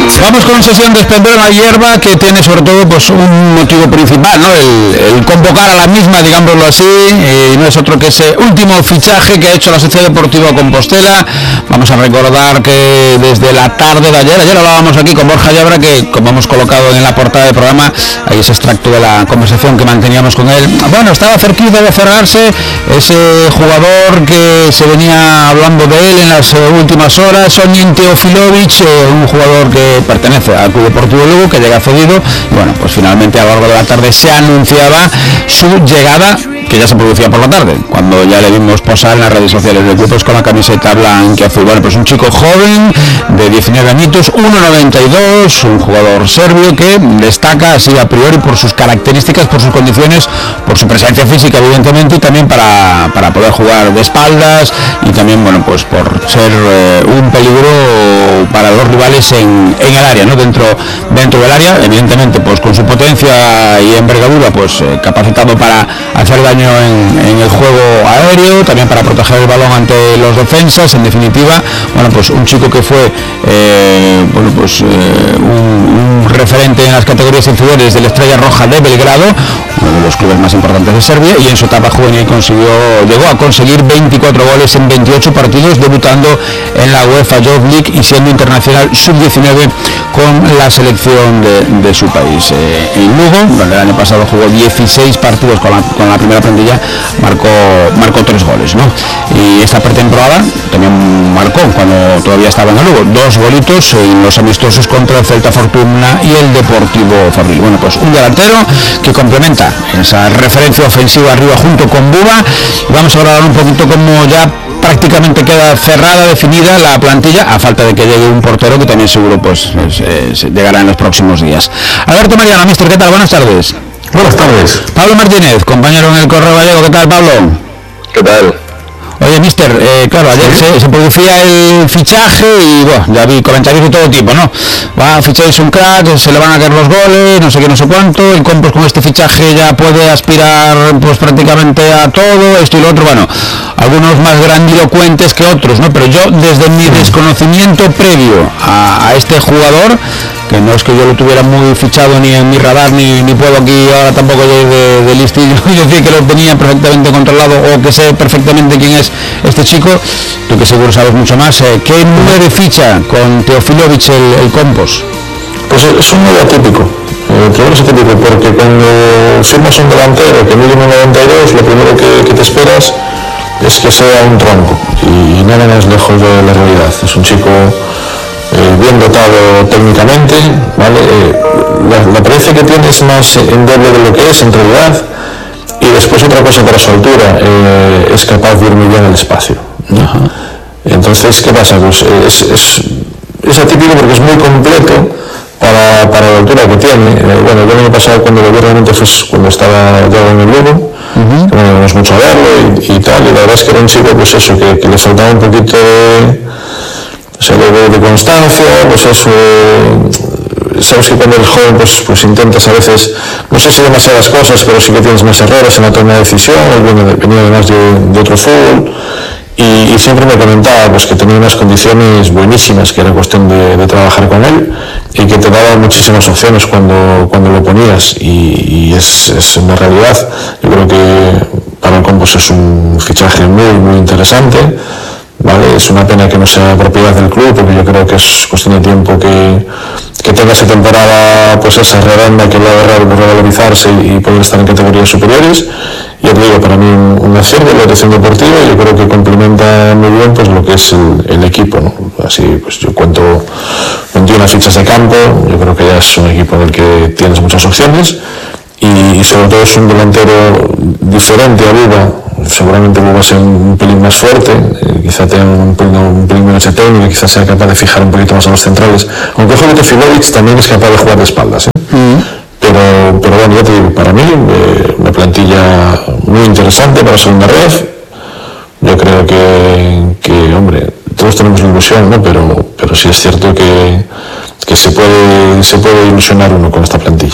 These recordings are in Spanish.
Vamos con sesión de Esplendor en la Hierba, que tiene sobre todo pues un motivo principal, ¿no? El convocar a la misma, digámoslo así, y no es otro que ese último fichaje que ha hecho la Sociedad Deportiva Compostela. Vamos a recordar que desde la tarde de ayer hablábamos aquí con Borja Llabra, que como hemos colocado en la portada del programa, ahí ese extracto de la conversación que manteníamos con él. Bueno, estaba cerquita de cerrarse ese jugador que se venía hablando de él en las últimas horas, Sonin Teofilovic, un jugador que pertenece al Club Deportivo Lugo, que llega cedido, y bueno, pues finalmente a lo largo de la tarde se anunciaba su llegada, que ya se producía por la tarde, cuando ya le vimos posar en las redes sociales del club con la camiseta blanca y azul. Bueno, pues un chico joven de 19 añitos, 1,92, un jugador serbio que destaca así a priori por sus características, por sus condiciones, por su presencia física evidentemente, y también para poder jugar de espaldas, y también, bueno, pues por ser un peligro para los rivales en el área, ¿no? Dentro del área, evidentemente pues con su potencia y envergadura, pues capacitado para hacer daño en el juego aéreo, también para proteger el balón ante los defensas. En definitiva, bueno, pues un chico que fue un referente en las categorías inferiores de la Estrella Roja de Belgrado, uno de los clubes más importantes de Serbia, y en su etapa juvenil llegó a conseguir 24 goles en 28 partidos, debutando en la UEFA Youth League y siendo internacional sub-19 con la selección de su país. En Lugo, donde el año pasado jugó 16 partidos con la primera plantilla, marcó 3 goles, ¿no? Y esta pretemporada también marcó, cuando todavía estaba en el Lugo, 2 golitos en los amistosos contra el Celta Fortuna y el Deportivo Fabril. Bueno, pues un delantero que complementa esa referencia ofensiva arriba junto con Buba. Y vamos a hablar un poquito cómo ya prácticamente queda cerrada, definida la plantilla, a falta de que llegue un portero que también seguro pues llegará en los próximos días. Alberto Mariano, mister, ¿qué tal? Buenas tardes. Buenas tardes. Pablo Martínez, compañero en el Correo Gallego, ¿qué tal, Pablo? ¿Qué tal? Oye, mister, claro, ayer se producía el fichaje y bueno, ya vi comentarios de todo tipo, ¿no? Va a ficháis un crack, se le van a caer los goles, no sé qué, no sé cuánto, el Compos con este fichaje ya puede aspirar pues prácticamente a todo, esto y lo otro. Bueno, algunos más grandilocuentes que otros, ¿no? Pero yo, desde mi desconocimiento previo a este jugador, que no es que yo lo tuviera muy fichado ni en mi radar, ni puedo aquí ahora tampoco de listillo y decir que lo tenía perfectamente controlado o que sé perfectamente quién es este chico, tú que seguro sabes mucho más, ¿qué número de ficha con Teofilovic el Compos? Pues es un número atípico, primero es atípico porque cuando firmas un delantero que mide 1,92, lo primero que te esperas es que sea un tronco, y nada más lejos de la realidad. Es un chico bien dotado técnicamente, ¿vale? La apariencia que tiene es más endeble de lo que es en realidad, y después otra cosa para su altura, es capaz de ir muy bien al espacio, ¿no? Uh-huh. Entonces, ¿qué pasa? Pues es atípico porque es muy completo para la altura que tiene. Bueno, el año pasado cuando lo vi realmente fue cuando estaba ya en el Lugo, uh-huh. No vemos mucho a verlo y tal, y la verdad es que era un chico, pues eso, que le faltaba un poquito de constancia, pues eso, sabes que cuando eres joven pues intentas a veces, no sé si demasiadas cosas, pero sí que tienes más errores en la toma de decisión. Venía además de otro fútbol, y siempre me comentaba pues que tenía unas condiciones buenísimas, que era cuestión de trabajar con él, y que te daba muchísimas opciones cuando lo ponías, y es una realidad. Yo creo que para el Compos es un fichaje muy muy interesante, ¿vale? Es una pena que no sea propiedad del club, porque yo creo que es cuestión de tiempo que tenga esa temporada, pues esa redonda, que va a revalorizarse y poder estar en categorías superiores. Y ya te digo, para mí un acierto de la dirección deportiva, y yo creo que complementa muy bien pues lo que es el equipo, ¿no? Así pues yo cuento 21 fichas de campo, yo creo que ya es un equipo en el que tienes muchas opciones, y sobre todo es un delantero diferente a Buba. Seguramente Buba va a ser un pelín más fuerte, quizá tenga un pelín menos de técnica, quizá sea capaz de fijar un poquito más a los centrales, aunque ojo que Teofilovic también es capaz de jugar de espaldas, ¿eh? Pero bueno, ya te digo, para mí una plantilla muy interesante para segunda red. Yo creo que hombre, todos tenemos la ilusión, ¿no? Pero sí es cierto que se puede ilusionar uno con esta plantilla.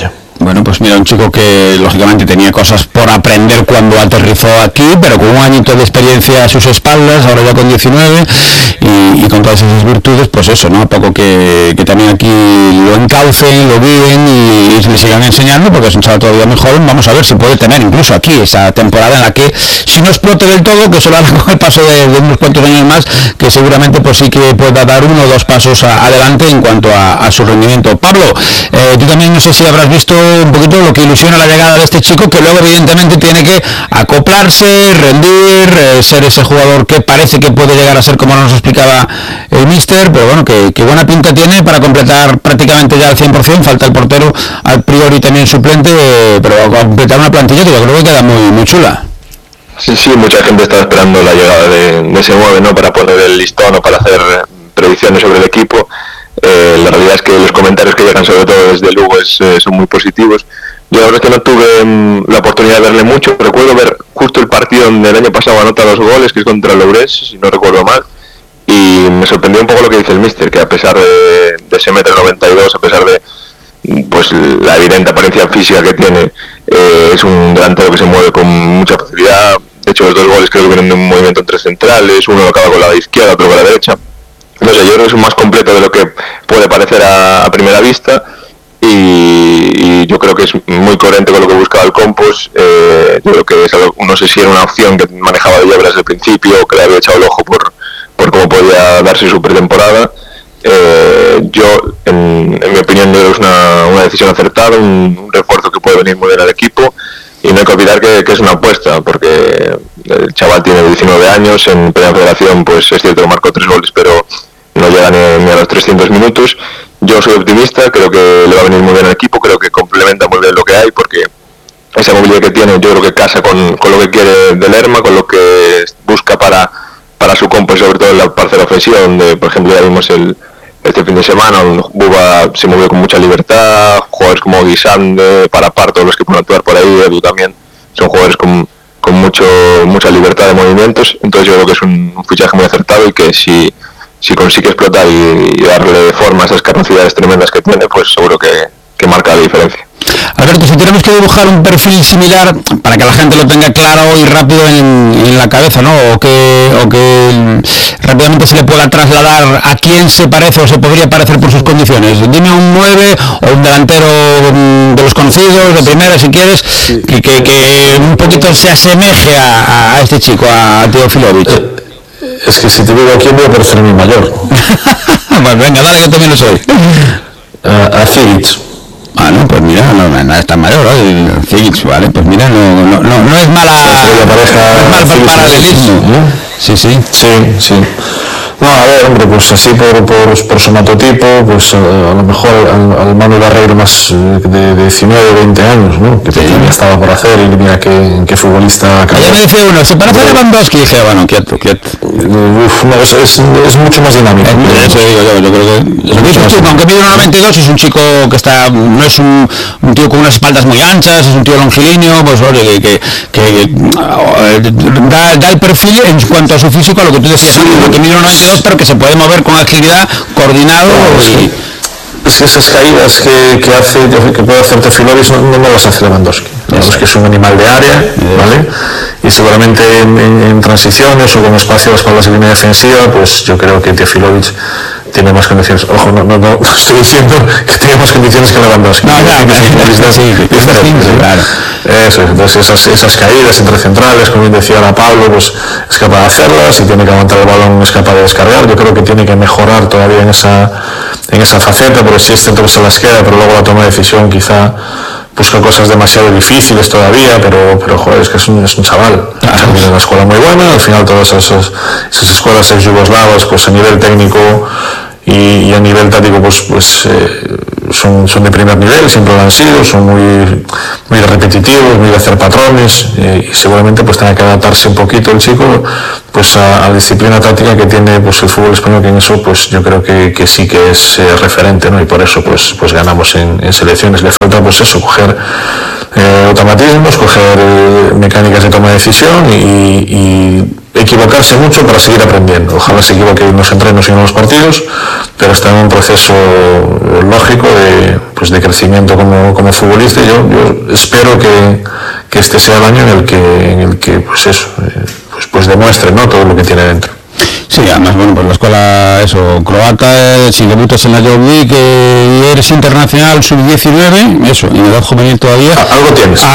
Bueno, pues mira, un chico que lógicamente tenía cosas por aprender cuando aterrizó aquí, pero con un añito de experiencia a sus espaldas, ahora ya con 19, y con todas esas virtudes, pues eso, ¿no? A poco que también aquí lo encaucen, lo guíen y le sigan enseñando, porque es un chaval todavía muy joven. Vamos a ver si puede tener incluso aquí esa temporada en la que, si no explote del todo, que solo hará con el paso de unos cuantos años más, que seguramente pues sí que pueda dar 1 o 2 pasos adelante en cuanto a su rendimiento. Pablo, tú también no sé si habrás visto un poquito lo que ilusiona la llegada de este chico, que luego evidentemente tiene que acoplarse, rendir, ser ese jugador que parece que puede llegar a ser, como nos explicaba el míster, pero bueno, que buena pinta tiene para completar prácticamente ya al 100%. Falta el portero al priori también suplente, pero a completar una plantilla que yo creo que queda muy chula. Sí, mucha gente está esperando la llegada de ese 9, ¿no? Para poner el listón o para hacer predicciones sobre el equipo. La realidad es que los comentarios que llegan, sobre todo desde Lugo, son muy positivos. Yo la verdad es que no tuve la oportunidad de verle mucho. Recuerdo ver justo el partido donde el año pasado anota 2 goles, que es contra el Lourés, si no recuerdo mal, y me sorprendió un poco lo que dice el míster, que a pesar de ese 1,92 m, a pesar de pues la evidente apariencia física que tiene, es un delantero que se mueve con mucha facilidad. De hecho, los 2 goles creo que vienen de un movimiento entre centrales, uno acaba con la izquierda, otro con la derecha. No sé, yo creo que es un más completo de lo que puede parecer a primera vista, y yo creo que es muy coherente con lo que buscaba el Compos. Yo creo que es algo, no sé si era una opción que manejaba de desde el principio, o que le había echado el ojo por cómo podía darse su pretemporada. Yo, en mi opinión, yo creo que es una decisión acertada, un refuerzo que puede venir muy bien al equipo, y no hay que olvidar que es una apuesta, porque el chaval tiene 19 años, en Primera Federación pues es cierto que marcó 3 goles, pero no llega ni a los 300 minutos. Yo soy optimista, creo que le va a venir muy bien al equipo, creo que complementa muy bien lo que hay, porque esa movilidad que tiene yo creo que casa con lo que quiere de Lerma, con lo que busca para su compo, sobre todo en la parcela ofensiva, donde por ejemplo ya vimos este fin de semana, donde Buba se movió con mucha libertad, jugadores como Guisande, Parapar, todos los que pueden actuar por ahí, Edu también, son jugadores con mucha libertad de movimientos. Entonces yo creo que es un fichaje muy acertado, y que si consigue explotar y darle forma a esas capacidades tremendas que tiene, pues seguro que marca la diferencia. Alberto, si tenemos que dibujar un perfil similar para que la gente lo tenga claro y rápido en la cabeza, ¿no? O que rápidamente se le pueda trasladar a quién se parece o se podría parecer por sus condiciones. Dime un 9 o un delantero de los conocidos, de primera, si quieres, que un poquito se asemeje a este chico, a Teofilovic. Es que si te digo a quién, voy a parecer mi mayor. Pues venga, dale, yo también lo soy. A Figic. Ah, no, pues mira, no es tan mayor, ¿no? Figic, vale, pues mira, no es mala, no es mal paralelismo, ¿no? Sí. No, a ver, hombre, pues así por somatotipo, pues a lo mejor al Manu Barreiro más de 19, 20 años, ¿no? Que todavía estaba por hacer, y mira qué futbolista acabó. Ayer me decía uno, se parece a Lewandowski, y dije, bueno, quieto. Es mucho más dinámico. Eso digo yo creo que... Lo que dices tú, aunque mide 1,92, es un chico que está, no es un tío con unas espaldas muy anchas, es un tío longilíneo, pues oye, que da el perfil en cuanto a su físico, a lo que tú decías, ¿no? Que mide 1,92, pero que se puede mover con agilidad, coordinado. Es que esas caídas que puede hacer Teofilovic no las hace Lewandowski. Lewandowski es un animal de área, ¿vale? Y seguramente en transiciones o con espacio a las espaldas de línea defensiva, pues yo creo que Teofilovic tiene más condiciones. Ojo, no estoy diciendo que tiene más condiciones que Lewandowski. Claro. Eso, entonces esas caídas entre centrales, como bien decía la Pablo, pues es capaz de hacerlas, y tiene que aguantar el balón, es capaz de descargar. Yo creo que tiene que mejorar todavía en esa faceta, porque sí es centro que se las queda, pero luego la toma de decisión quizá busca cosas demasiado difíciles todavía, pero joder, es que es un chaval. Tiene una escuela muy buena. Al final todas esas escuelas ex-yugoslavas, pues a nivel técnico y a nivel táctico, pues son de primer nivel, siempre lo han sido, son muy repetitivos, muy de hacer patrones, y seguramente pues tenga que adaptarse un poquito el chico pues a la disciplina táctica que tiene pues el fútbol español, que en eso pues yo creo que sí que es referente, ¿no? Y por eso pues ganamos en selecciones. Le falta pues eso, coger automatismos, coger mecánicas de toma de decisión y equivocarse mucho para seguir aprendiendo. Ojalá se equivoque en los entrenos y en los partidos, pero está en un proceso lógico de crecimiento como futbolista. Yo espero que este sea el año en el que pues demuestre, ¿no?, todo lo que tiene dentro. Sí, además, bueno, pues la escuela, croata, si debutas en la Youth League y eres internacional sub-19, eso, en edad juvenil todavía... Algo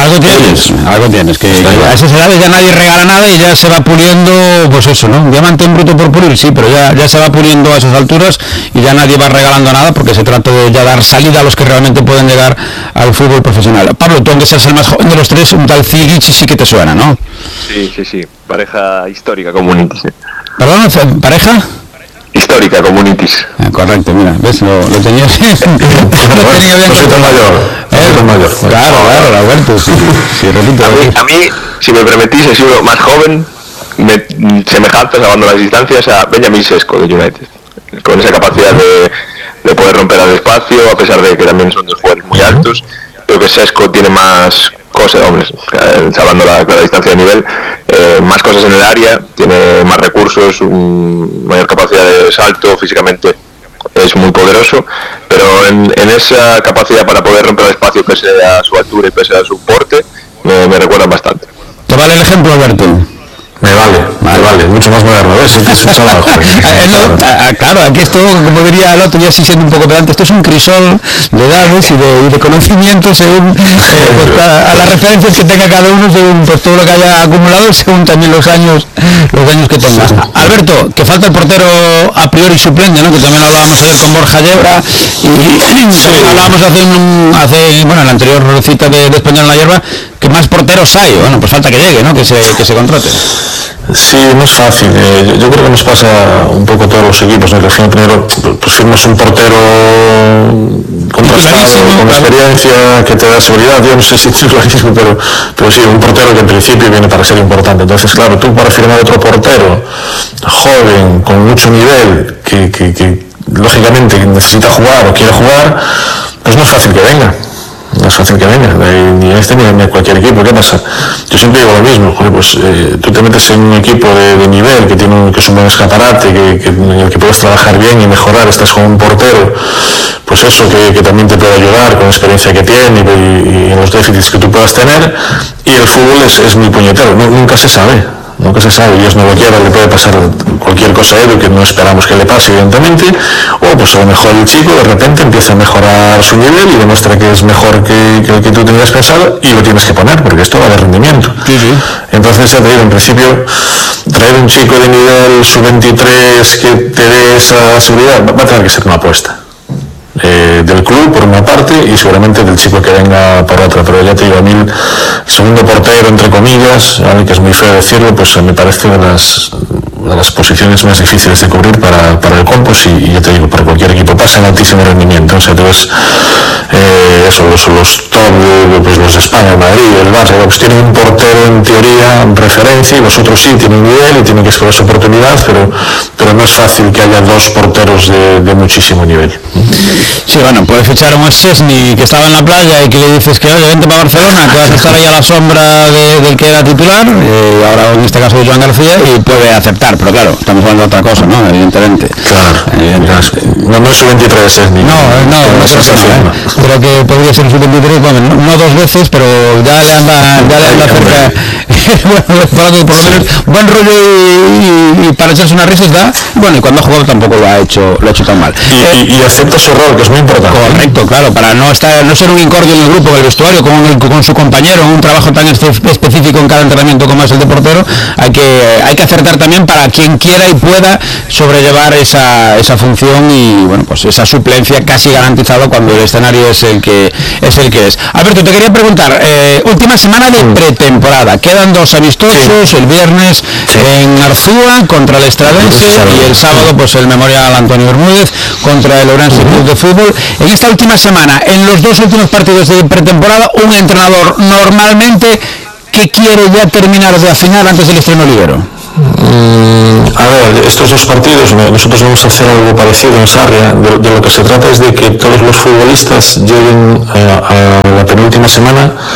tienes, que a esas edades ya nadie regala nada y ya se va puliendo, pues eso, ¿no? Diamante en bruto por pulir, sí, pero ya se va puliendo a esas alturas y ya nadie va regalando nada porque se trata de ya dar salida a los que realmente pueden llegar al fútbol profesional. Pablo, tú aunque seas el más joven de los tres, un tal Zigic sí que te suena, ¿no? Sí, pareja histórica Comunitis. ¿Perdón? ¿Pareja? Histórica Comunitis. Correcto, mira, ¿ves? Lo tenías bien. Lo tenía bien. Mayor. Claro, Alberto, sí, repito. A mí, si me permitís, he sido más joven, semejantes, salvando las distancias, a Benjamin Sesko de United. Con esa capacidad de poder romper al espacio, a pesar de que también son dos jugadores muy altos. Creo que Sesko tiene más cosas, salvando la distancia de nivel, más cosas en el área, tiene más recursos, mayor capacidad de salto, físicamente es muy poderoso, pero en esa capacidad para poder romper el espacio pese a su altura y pese a su porte, me recuerdan bastante. ¿Te vale el ejemplo, Alberto? Me vale, mucho más moderno, ¿ves? Es un chaval joven. Claro, aquí esto, como diría el otro, ya sí siendo un poco pedante, esto es un crisol de edades y de conocimientos según a las referencias que tenga cada uno, según pues todo lo que haya acumulado, según también los años que tenga. Alberto, que falta el portero a priori suplente, ¿no? Que también hablábamos ayer con Borja Yebra y hablábamos hace en la anterior cita de Español en la Hierba, que más porteros hay. Bueno, pues falta que llegue, ¿no? Que se contrate. Sí, no es fácil. Yo creo que nos pasa un poco a todos los equipos, ¿no? Que al final primero pues firmas un portero contrastado, con experiencia, que te da seguridad. Yo no sé si es clarísimo, pero sí, un portero que en principio viene para ser importante. Entonces, claro, tú para firmar otro portero joven, con mucho nivel, que lógicamente necesita jugar o quiere jugar, pues no es fácil que venga. No es fácil que venga, ni este ni en cualquier equipo. ¿Qué pasa? Yo siempre digo lo mismo, tú te metes en un equipo de nivel que es un buen escaparate, en el que puedes trabajar bien y mejorar, estás con un portero, pues eso que también te puede ayudar con la experiencia que tiene y en los déficits que tú puedas tener, y el fútbol es muy puñetero, nunca se sabe, Dios no lo quiera, le puede pasar cualquier cosa a Edu que no esperamos que le pase, evidentemente, o pues a lo mejor el chico de repente empieza a mejorar su nivel y demuestra que es mejor que el que tú tenías pensado y lo tienes que poner, porque esto va de rendimiento. Sí. Entonces, ya te digo, en principio, traer un chico de nivel sub-23 que te dé esa seguridad va a tener que ser una apuesta. Del club por una parte y seguramente del chico que venga por otra, pero ya te digo, a mí el segundo portero, entre comillas, que es muy feo decirlo, pues me parece de las posiciones más difíciles de cubrir para el Compos y ya te digo, para cualquier equipo pasa en altísimo rendimiento. O sea, tú ves los top, pues los de España, el Madrid, el Barça, pues tienen un portero en teoría en referencia y los otros sí tienen nivel y tienen que esperar su oportunidad, pero no es fácil que haya dos porteros de muchísimo nivel. Sí, bueno, puedes fichar a un Szczesny que estaba en la playa y que le dices que oye, vente para Barcelona, que vas a estar ahí a la sombra del que era titular, ahora en este caso de Joan García, y puede aceptar, pero claro, estamos hablando de otra cosa, ¿no? Evidentemente. Claro, no es su 23 Szczesny. No, creo que podría ser su 23, bueno, no dos veces, pero ya le anda cerca. Bueno, por lo menos buen rollo y para echarse unas risas da, bueno, y cuando ha jugado tampoco lo ha hecho tan mal. Y acepta su error, que es muy importante. Correcto, claro, para no ser un incordio en el grupo, en el vestuario, con su compañero, en un trabajo tan específico en cada entrenamiento como es el de portero, hay que acertar también para quien quiera y pueda sobrellevar esa función y bueno, pues esa suplencia casi garantizada cuando el escenario es el que es. Alberto, te quería preguntar, última semana de pretemporada, quedan dos amistosos, el viernes en Arzúa contra el Estradense y el sábado pues el Memorial Antonio Bermúdez contra el Orense Club de Fútbol. En esta última semana, en los dos últimos partidos de pretemporada, un entrenador normalmente que quiere ya terminar de afinar antes del estreno liguero. A ver, estos dos partidos nosotros vamos a hacer algo parecido en Sarria. De lo que se trata es de que todos los futbolistas lleguen a la penúltima semana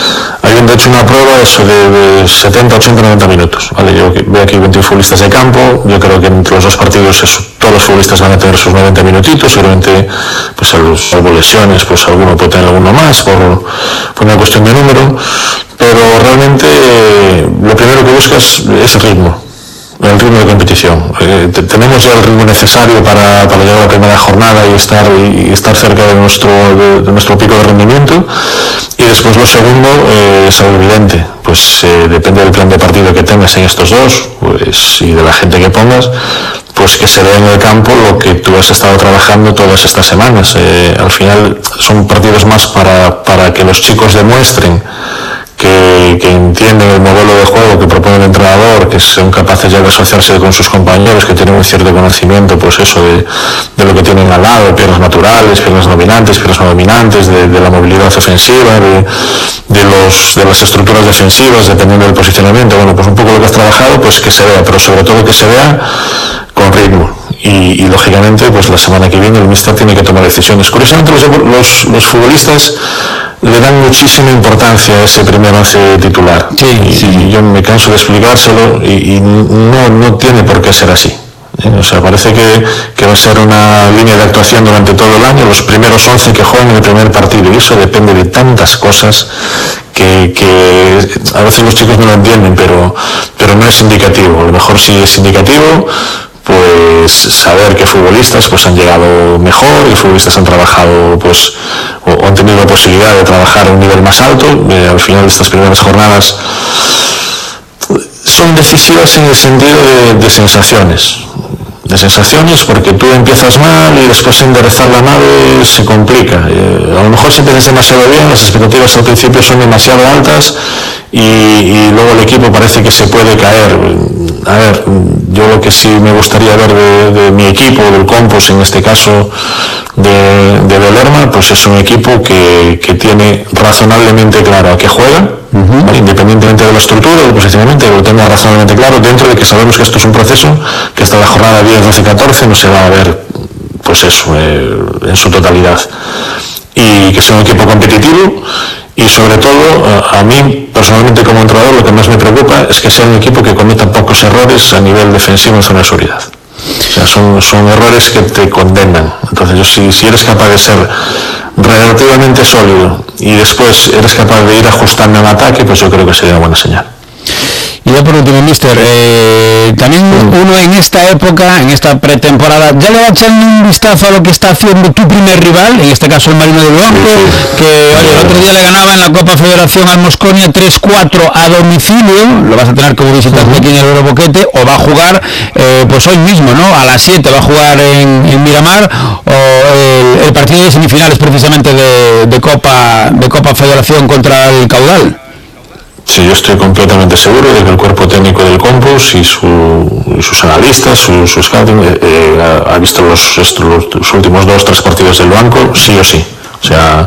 habían hecho una prueba eso de 70, 80, 90 minutos, ¿vale? Yo veo aquí 21 futbolistas de campo, yo creo que entre los dos partidos todos los futbolistas van a tener sus 90 minutitos, seguramente pues salvo lesiones, pues alguno puede tener alguno más por una cuestión de número, pero realmente lo primero que buscas es el ritmo de competición. Tenemos ya el ritmo necesario para llegar a la primera jornada y estar cerca de nuestro pico de rendimiento, y después lo segundo es algo evidente, pues depende del plan de partido que tengas en estos dos, pues, y de la gente que pongas, pues que se vea en el campo lo que tú has estado trabajando todas estas semanas. Al final son partidos más para que los chicos demuestren que entienden el modelo de juego que propone el entrenador, que son capaces ya de asociarse con sus compañeros, que tienen un cierto conocimiento, pues eso, de lo que tienen al lado, piernas naturales, piernas dominantes, piernas no dominantes, de la movilidad ofensiva, de las estructuras defensivas, dependiendo del posicionamiento. Bueno, pues un poco lo que has trabajado, pues que se vea, pero sobre todo que se vea con ritmo. Y lógicamente, pues la semana que viene el míster tiene que tomar decisiones. Curiosamente, los futbolistas le dan muchísima importancia a ese primer 11 titular. Y yo me canso de explicárselo y no tiene por qué ser así. O sea, parece que va a ser una línea de actuación durante todo el año, los primeros 11 que juegan en el primer partido, y eso depende de tantas cosas que a veces los chicos no lo entienden, pero no es indicativo. A lo mejor sí es indicativo, pues saber que futbolistas pues han llegado mejor y futbolistas han trabajado pues o han tenido la posibilidad de trabajar a un nivel más alto. Al final de estas primeras jornadas son decisivas en el sentido de sensaciones, porque tú empiezas mal y después enderezar la nave se complica. A lo mejor si empiezas demasiado bien, las expectativas al principio son demasiado altas y luego el equipo parece que se puede caer. A ver, yo lo que sí me gustaría ver de mi equipo, del Compos, en este caso de Belerma, pues es un equipo que tiene razonablemente claro a qué juega, ¿vale? Independientemente de la estructura, del posicionamiento, lo tenga razonablemente claro, dentro de que sabemos que esto es un proceso que hasta la jornada 10, 12, 14 no se va a ver, pues eso, en su totalidad, y que sea un equipo competitivo. Y sobre todo, a mí personalmente como entrenador, lo que más me preocupa es que sea un equipo que cometa pocos errores a nivel defensivo en zona de seguridad. O sea, son errores que te condenan. Entonces, si eres capaz de ser relativamente sólido y después eres capaz de ir ajustando en ataque, pues yo creo que sería una buena señal. Y ya por último, mister, también uno en esta época, en esta pretemporada, ya le va echando un vistazo a lo que está haciendo tu primer rival, en este caso el Marino de Luanco, que oye, el otro día le ganaba en la Copa Federación al Mosconia 3-4 a domicilio. Lo vas a tener como visitante aquí en el Euroboquete, o va a jugar pues hoy mismo, ¿no? A las 7 va a jugar en Miramar, o el partido de semifinales precisamente de Copa Federación contra el Caudal. Sí, yo estoy completamente seguro de que el cuerpo técnico del Compos y sus analistas, su scouting, ha visto los últimos 2-3 partidos del Luanco, sí o sí. O sea,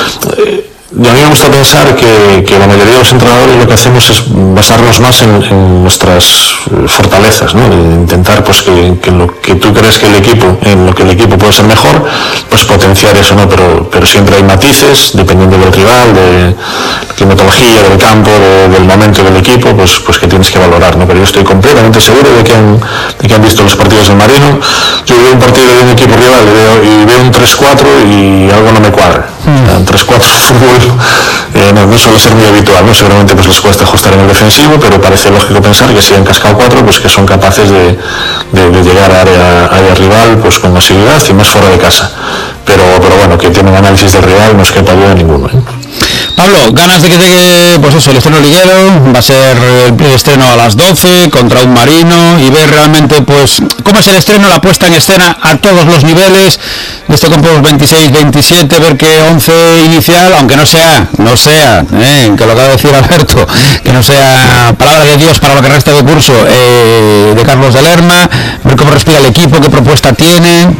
y a mí me gusta pensar que la mayoría de los entrenadores lo que hacemos es basarnos más en nuestras fortalezas, ¿no? De intentar pues que lo que tú crees que en lo que el equipo puede ser mejor, pues potenciar eso, ¿no? Pero siempre hay matices, dependiendo del rival, de la climatología, del campo, del momento del equipo, pues que tienes que valorar, ¿no? Pero yo estoy completamente seguro de que han visto los partidos del Marino. Yo veo un partido de un equipo rival y veo un 3-4 y algo no me cuadra. Un 3-4 fútbol no suele ser muy habitual, ¿no? Seguramente pues les cuesta ajustar en el defensivo, pero parece lógico pensar que si han cascado 4, pues que son capaces de llegar a área rival pues con asiduidad y más fuera de casa. Pero bueno, que tienen análisis del rival, no es que duda ninguno, ¿eh? Pablo, ganas de que llegue, pues eso, el estreno liguero, va a ser el estreno a las 12 contra un Marino, y ver realmente pues cómo es el estreno, la puesta en escena a todos los niveles de este Compos 26-27, ver qué 11 inicial, aunque no sea, que lo acaba de decir Alberto, que no sea palabra de Dios para lo que resta de curso, de Carlos de Lerma, ver cómo respira el equipo, qué propuesta tiene.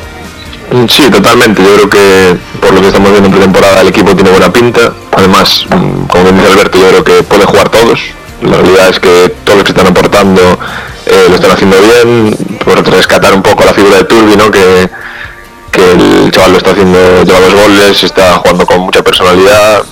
Sí, totalmente. Yo creo que por lo que estamos viendo en pretemporada el equipo tiene buena pinta. Además, como bien dice Alberto, yo creo que puede jugar todos. La realidad es que todos los que están aportando lo están haciendo bien. Por rescatar un poco la figura de Turbi, ¿no? Que el chaval lo está haciendo, lleva 2 goles, está jugando con mucha personalidad.